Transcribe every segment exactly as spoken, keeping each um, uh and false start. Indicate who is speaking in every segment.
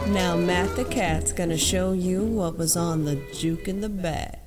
Speaker 1: Now Matt the Cat's gonna show you what was on the juke in the bag.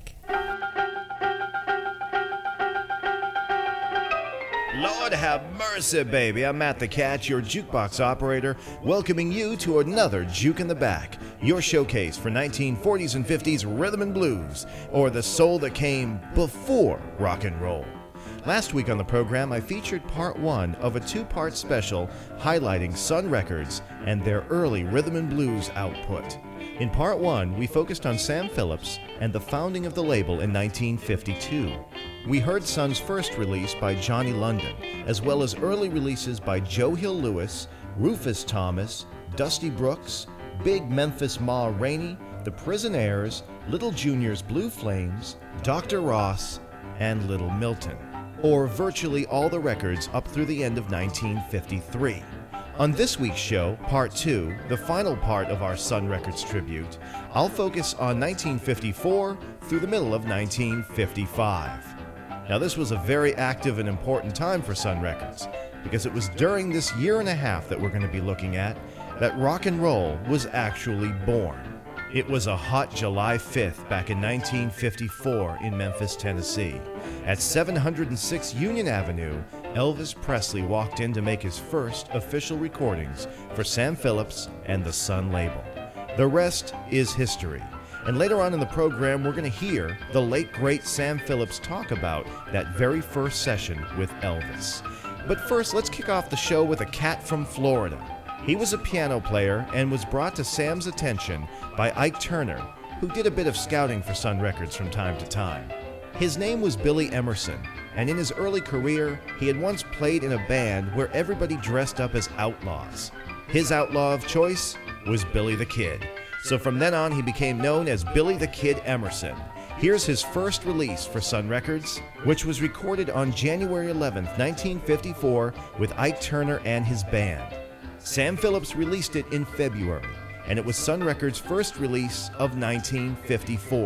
Speaker 2: Lord have mercy, baby. I'm Matt the Cat, your jukebox operator, welcoming you to another Juke in the Back, your showcase for nineteen forties and fifties rhythm and blues, or the soul that came before rock and roll. Last week on the program, I featured part one of a two-part special highlighting Sun Records and their early rhythm and blues output. In part one, we focused on Sam Phillips and the founding of the label in nineteen fifty-two. We heard Sun's first release by Johnny London, as well as early releases by Joe Hill Lewis, Rufus Thomas, Dusty Brooks, Big Memphis Ma Rainey, The Prisonaires, Little Junior's Blue Flames, Doctor Ross, and Little Milton, or virtually all the records up through the end of nineteen fifty-three. On this week's show, part two, the final part of our Sun Records tribute, I'll focus on nineteen fifty-four through the middle of nineteen fifty-five. Now, this was a very active and important time for Sun Records, because it was during this year and a half that we're going to be looking at that rock and roll was actually born. It was a hot July fifth back in nineteen fifty-four in Memphis, Tennessee. At seven hundred six Union Avenue, Elvis Presley walked in to make his first official recordings for Sam Phillips and the Sun label. The rest is history. And later on in the program, we're going to hear the late great Sam Phillips talk about that very first session with Elvis. But first, let's kick off the show with a cat from Florida. He was a piano player and was brought to Sam's attention by Ike Turner, who did a bit of scouting for Sun Records from time to time. His name was Billy Emerson, and in his early career, he had once played in a band where everybody dressed up as outlaws. His outlaw of choice was Billy the Kid. So from then on, he became known as Billy the Kid Emerson. Here's his first release for Sun Records, which was recorded on January eleventh, nineteen fifty-four with Ike Turner and his band. Sam Phillips released it in February, and it was Sun Records' first release of nineteen fifty-four.